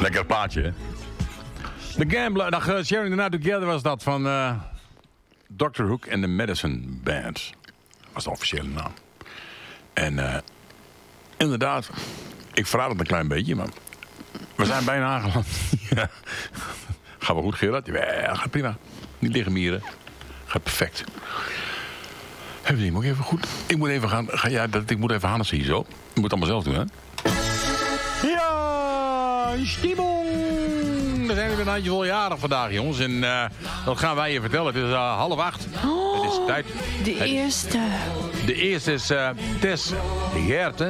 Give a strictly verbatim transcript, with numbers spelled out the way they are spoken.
Lekker plaatje, hè? The Gambler, dag, uh, Sharing the Night Together was dat van uh, doctor Hook en de Medicine Band. Dat was de officiële naam. En uh, inderdaad, ik verraad het een klein beetje, maar we zijn bijna aangeland. Ja. Gaat wel goed, Gerard? Ja, gaat prima. Niet liggen mieren. Gaat perfect. Even, moet ik even goed. Ik moet even gaan. Ga, ja, dat, ik moet even Hannes hier zo. Ik moet het allemaal zelf doen, hè? Ja, stiebel. We zijn weer een handje vol jarig vandaag, jongens. En uh, dat gaan wij je vertellen. Het is uh, half acht. Oh, het is tijd. de het, eerste. De eerste is uh, Tess Geerten.